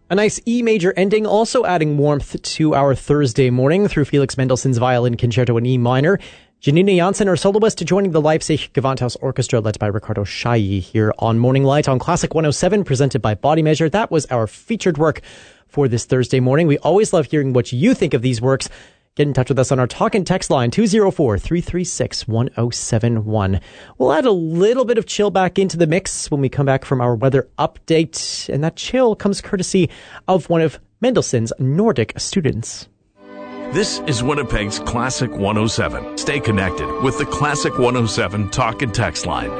A nice E major ending, also adding warmth to our Thursday morning through Felix Mendelssohn's Violin Concerto in E minor. Janina Janssen, our soloist, joining the Leipzig Gewandhaus Orchestra led by Ricardo Chailly here on Morning Light on Classic 107, presented by Body Measure. That was our featured work for this Thursday morning. We always love hearing what you think of these works. Get in touch with us on our talk and text line, 204-336-1071. We'll add a little bit of chill back into the mix when we come back from our weather update. And that chill comes courtesy of one of Mendelssohn's Nordic students. This is Winnipeg's Classic 107. Stay connected with the Classic 107 talk and text line,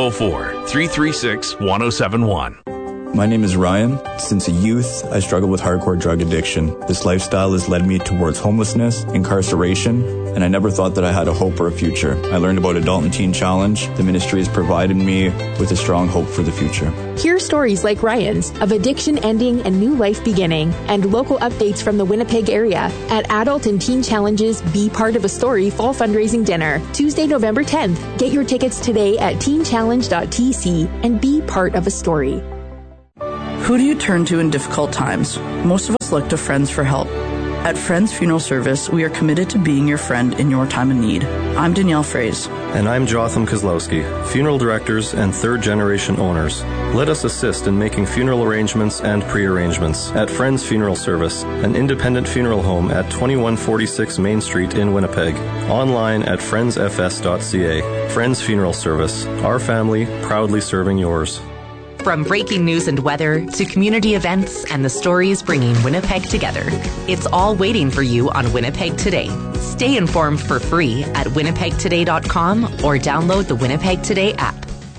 204-336-1071. My name is Ryan. Since a youth, I struggled with hardcore drug addiction. This lifestyle has led me towards homelessness, incarceration, and I never thought that I had a hope or a future. I learned about Adult and Teen Challenge. The ministry has provided me with a strong hope for the future. Hear stories like Ryan's of addiction ending and new life beginning, and local updates from the Winnipeg area at Adult and Teen Challenge's Be Part of a Story Fall Fundraising Dinner, Tuesday, November 10th. Get your tickets today at teenchallenge.tc and be part of a story. Who do you turn to in difficult times? Most of us look to friends for help. At Friends Funeral Service, we are committed to being your friend in your time of need. I'm Danielle Fraze. And I'm Jotham Kozlowski, funeral directors and third-generation owners. Let us assist in making funeral arrangements and pre-arrangements at Friends Funeral Service, an independent funeral home at 2146 Main Street in Winnipeg. Online at friendsfs.ca. Friends Funeral Service, our family proudly serving yours. From breaking news and weather to community events and the stories bringing Winnipeg together, it's all waiting for you on Winnipeg Today. Stay informed for free at winnipegtoday.com or download the Winnipeg Today app.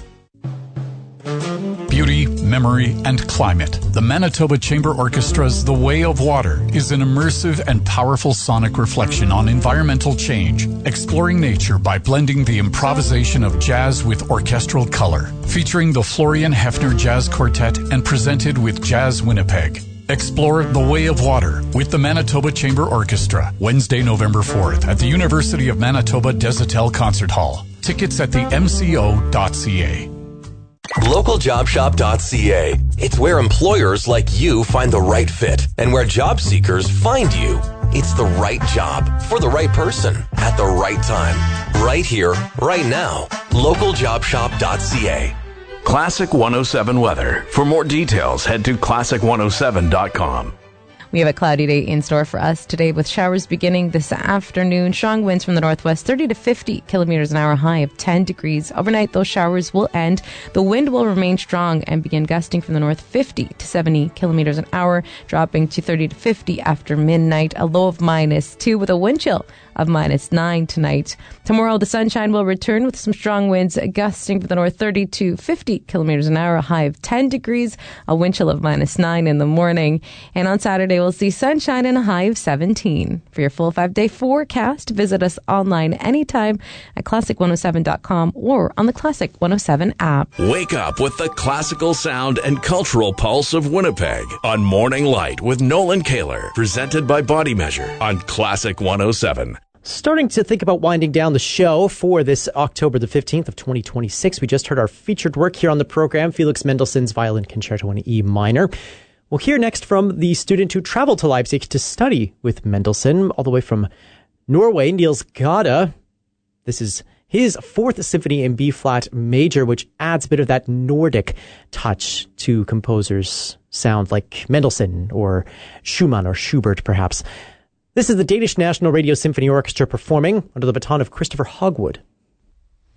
Beauty, memory, and climate. The Manitoba Chamber Orchestra's The Way of Water is an immersive and powerful sonic reflection on environmental change, exploring nature by blending the improvisation of jazz with orchestral color. Featuring the Florian Hefner Jazz Quartet and presented with Jazz Winnipeg. Explore The Way of Water with the Manitoba Chamber Orchestra, Wednesday, November 4th at the University of Manitoba Desautels Concert Hall. Tickets at the mco.ca. LocalJobShop.ca. It's where employers like you find the right fit and where job seekers find you. It's the right job for the right person at the right time. Right here, right now. LocalJobShop.ca. Classic 107 weather. For more details, head to classic107.com. We have a cloudy day in store for us today with showers beginning this afternoon. Strong winds from the northwest, 30 to 50 kilometers an hour, high of 10 degrees. Overnight, those showers will end. The wind will remain strong and begin gusting from the north, 50 to 70 kilometers an hour, dropping to 30 to 50 after midnight. A low of -2 with a wind chill of -9 tonight. Tomorrow, the sunshine will return with some strong winds gusting from the north, 30 to 50 kilometers an hour, a high of 10 degrees, a wind chill of -9 in the morning. And on Saturday, we'll see sunshine and a high of 17. For your full 5-day forecast, visit us online anytime at classic107.com or on the Classic 107 app. Wake up with the classical sound and cultural pulse of Winnipeg on Morning Light with Nolan Kaler, presented by Body Measure on Classic 107. Starting to think about winding down the show for this October the 15th of 2026. We just heard our featured work here on the program, Felix Mendelssohn's Violin Concerto in E minor. We'll hear next from the student who traveled to Leipzig to study with Mendelssohn, all the way from Norway, Niels Gade. This is his Fourth Symphony in B-flat major, which adds a bit of that Nordic touch to composers' sound like Mendelssohn or Schumann or Schubert, perhaps. This is the Danish National Radio Symphony Orchestra performing under the baton of Christopher Hogwood.